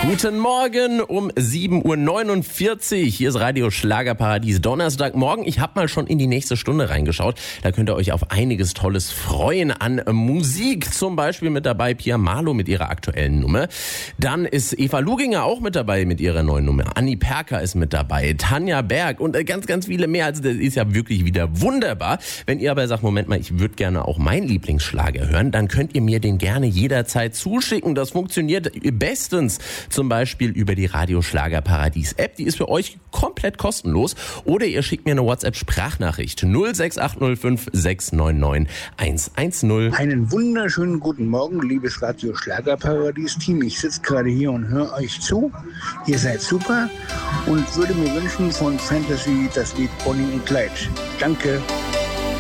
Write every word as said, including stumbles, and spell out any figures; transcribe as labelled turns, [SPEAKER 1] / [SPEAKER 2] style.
[SPEAKER 1] Guten Morgen um sieben Uhr neunundvierzig. Hier ist Radio Schlagerparadies Donnerstagmorgen. Ich habe mal schon in die nächste Stunde reingeschaut. Da könnt ihr euch auf einiges Tolles freuen an Musik. Zum Beispiel mit dabei Pia Marlow mit ihrer aktuellen Nummer. Dann ist Eva Luginger auch mit dabei mit ihrer neuen Nummer. Anni Perker ist mit dabei. Tanja Berg und ganz, ganz viele mehr. Also das ist ja wirklich wieder wunderbar. Wenn ihr aber sagt, Moment mal, ich würde gerne auch meinen Lieblingsschlager hören, dann könnt ihr mir den gerne jederzeit zuschicken. Das funktioniert bestens. Zum Beispiel über die Radio Schlagerparadies App. Die ist für euch komplett kostenlos. Oder ihr schickt mir eine WhatsApp-Sprachnachricht null sechs acht null fünf sechs neun neun eins eins null.
[SPEAKER 2] Einen wunderschönen guten Morgen, liebes Radio Schlagerparadies-Team. Ich sitze gerade hier und höre euch zu. Ihr seid super und würde mir wünschen von Fantasy das Lied Bonnie und Clyde. Danke.